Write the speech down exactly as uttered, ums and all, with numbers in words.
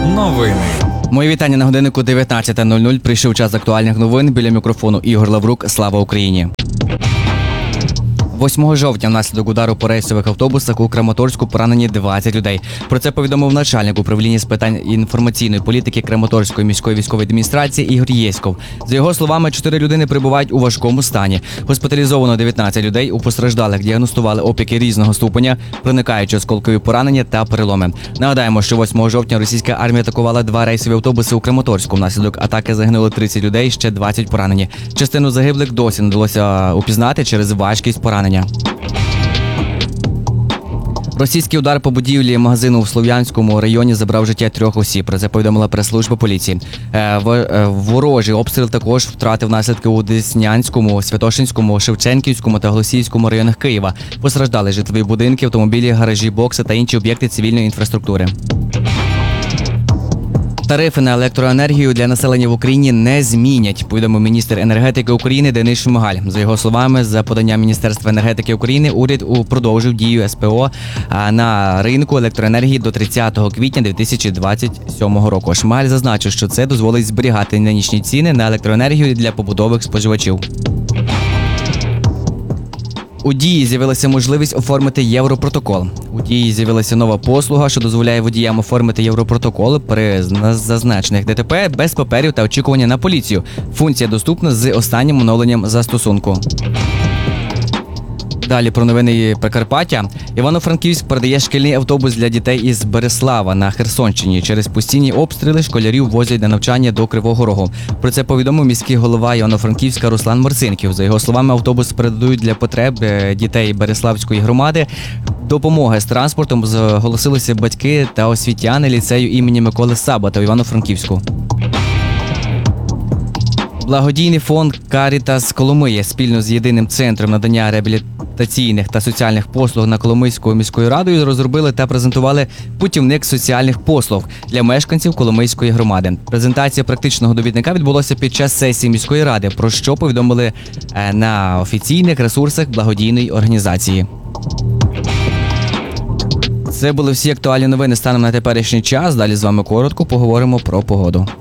Новини. Мої вітання на годиннику дев'ятнадцята нуль нуль. Прийшов час актуальних новин. Біля мікрофону Ігор Лаврук. Слава Україні! восьмого жовтня внаслідок удару по рейсових автобусах у Краматорську поранені двадцять людей. Про це повідомив начальник управління з питань інформаційної політики Краматорської міської військової адміністрації Ігор Єськов. За його словами, чотири людини перебувають у важкому стані. Госпіталізовано дев'ятнадцять людей, у постраждалих діагностували опіки різного ступеня, проникаючи осколкові поранення та переломи. Нагадаємо, що восьмого жовтня російська армія атакувала два рейсові автобуси у Краматорську. Внаслідок атаки загинули тридцять людей, ще двадцять поранені. Частину загиблих досі не вдалося упізнати через важкість поранення. Російський удар по будівлі магазину в Слов'янському районі забрав життя трьох осіб. Про це повідомила прес-служба поліції. Ворожий обстріл також втратив наслідки у Деснянському, Святошинському, Шевченківському та Голосіївському районах Києва. Постраждали житлові будинки, автомобілі, гаражі, бокси та інші об'єкти цивільної інфраструктури. Тарифи на електроенергію для населення в Україні не змінять, повідомив міністр енергетики України Денис Шмигаль. За його словами, за поданням Міністерства енергетики України, уряд продовжив дію ес пе о на ринку електроенергії до тридцятого квітня дві тисячі двадцять сьомого року. Шмигаль зазначив, що це дозволить зберігати нинішні ціни на електроенергію для побутових споживачів. У Дії з'явилася можливість оформити Європротокол. У Дії з'явилася нова послуга, що дозволяє водіям оформити Європротокол при зазначених де те пе без паперів та очікування на поліцію. Функція доступна з останнім оновленням застосунку. Далі про новини Прикарпаття. Івано-Франківськ передає шкільний автобус для дітей із Берислава на Херсонщині. Через постійні обстріли школярів возять на навчання до Кривого Рогу. Про це повідомив міський голова Івано-Франківська Руслан Марцинків. За його словами, автобус передають для потреб дітей Бериславської громади. Допомоги з транспортом зголосилися батьки та освітяни ліцею імені Миколи Сабата в Івано-Франківську. Благодійний фонд «Карітас Коломия» спільно з єдиним центром надання реабілітаційних та соціальних послуг на Коломийською міською радою розробили та презентували путівник соціальних послуг для мешканців Коломийської громади. Презентація практичного довідника відбулася під час сесії міської ради, про що повідомили на офіційних ресурсах благодійної організації. Це були всі актуальні новини станом на теперішній час. Далі з вами коротко поговоримо про погоду.